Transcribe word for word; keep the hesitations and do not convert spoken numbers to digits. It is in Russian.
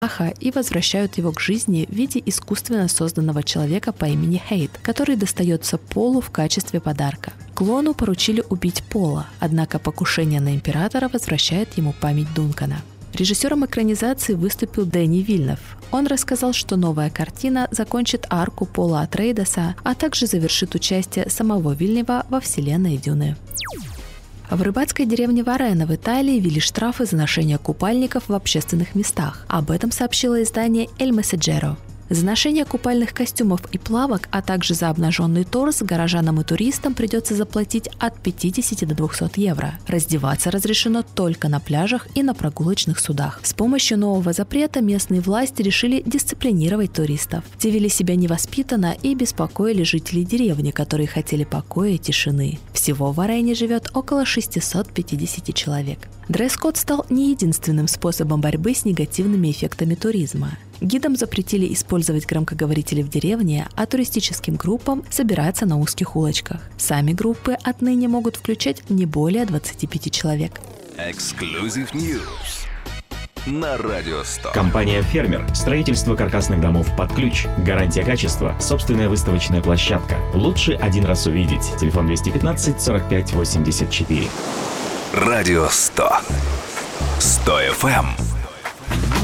и возвращают его к жизни в виде искусственно созданного человека по имени Хейт, который достается Полу в качестве подарка. Клону поручили убить Пола, однако покушение на императора возвращает ему память Дункана. Режиссером экранизации выступил Дэнни Вильнев. Он рассказал, что новая картина закончит арку Пола Атрейдеса, а также завершит участие самого Вильнева во вселенной Дюны. В рыбацкой деревне Варена в Италии ввели штрафы за ношение купальников в общественных местах. Об этом сообщило издание «Эль Месседжеро». За ношение купальных костюмов и плавок, а также за обнаженный торс горожанам и туристам придется заплатить от пятидесяти до двухсот евро. Раздеваться разрешено только на пляжах и на прогулочных судах. С помощью нового запрета местные власти решили дисциплинировать туристов. Те вели себя невоспитанно и беспокоили жителей деревни, которые хотели покоя и тишины. Всего в Варене живет около шестисот пятидесяти человек. Дресс-код стал не единственным способом борьбы с негативными эффектами туризма. Гидам запретили использовать громкоговорители в деревне, а туристическим группам собираться на узких улочках. Сами группы отныне могут включать не более двадцати пяти человек. Exclusive News на Радио сто. Компания «Фермер». Строительство каркасных домов под ключ. Гарантия качества. Собственная выставочная площадка. Лучше один раз увидеть. Телефон двести пятнадцать сорок пять восемьдесят четыре. Радио сто. сто эф эм.